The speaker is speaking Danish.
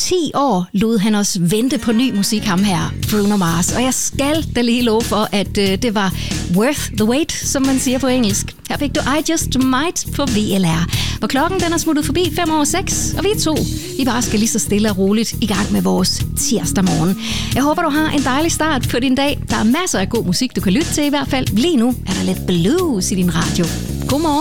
10 år lod han os vente på ny musik, ham her, Bruno Mars. Og jeg skal da lige love for, at det var worth the wait, som man siger på engelsk. Her fik du I Just Might på VLR. Hvor klokken den er smuttet forbi 5:06, og vi to, vi bare skal lige så stille og roligt i gang med vores tirsdag morgen. Jeg håber, du har en dejlig start på din dag. Der er masser af god musik, du kan lytte til i hvert fald. Lige nu er der lidt blues i din radio. Godmorgen.